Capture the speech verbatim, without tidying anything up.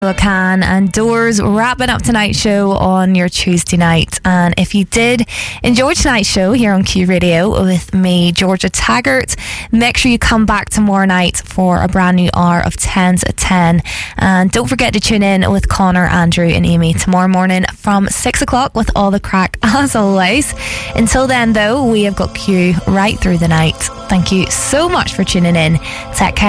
Can and Doors wrapping up tonight's show on your Tuesday night. And if you did enjoy tonight's show here on Q Radio with me, Georgia Taggart, make sure you come back tomorrow night for a brand new hour of ten to ten. And don't forget to tune in with Connor, Andrew and Amy tomorrow morning from six o'clock with all the crack as always. Until then though, we have got Q right through the night. Thank you so much for tuning in. Take care.